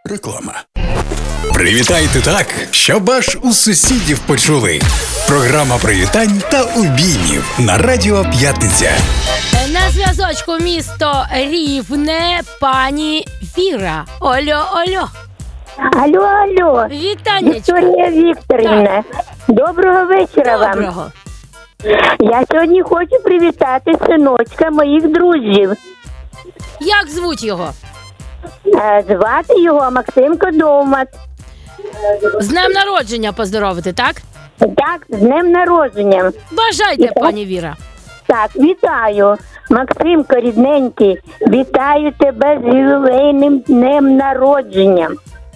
Реклама. Привітайте так, щоб аж у сусідів почули. Програма привітань та обіймів на Радіо П'ятниця. На зв'язочку місто Рівне, пані Віра. Алло. Алло. Вітаннячко. Вікторія Вікторівна. Доброго вечора вам. Доброго. Я сьогодні хочу привітати синочка моїх друзів. Як звуть його? Звати його Максимко Довмат. З днем народження поздоровити, так? Так, з днем народження. Бажайте, пані Віра. Так, вітаю. Максимко, рідненький, вітаю тебе з ювілейним днем народження.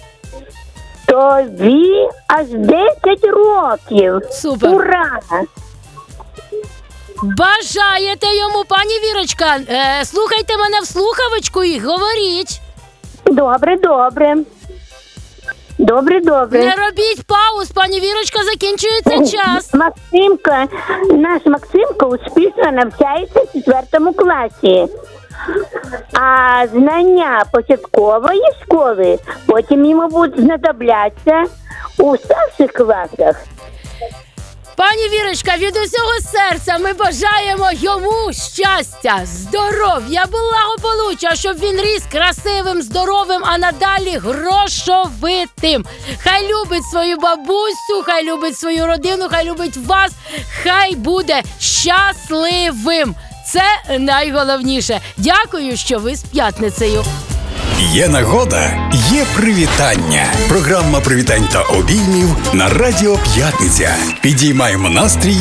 Тобі аж 10 років. Супер. Ура! Бажаєте йому, пані Вірочка, слухайте мене в слухавочку і говоріть. Добре. Не робіть пауз, пані Вірочка, закінчується час. Наш Максимко успішно навчається в 4 класі. А знання початкової школи потім йому будуть знадоблятися у старших класах. Пані Вірочка, від усього серця ми бажаємо йому щастя, здоров'я, благополуччя, щоб він ріс красивим, здоровим, а надалі грошовитим. Хай любить свою бабусю, хай любить свою родину, хай любить вас, хай буде щасливим. Це найголовніше. Дякую, що ви з п'ятницею. Є нагода, є привітання. Програма привітань та обіймів на Радіо П'ятниця. Підіймаємо настрій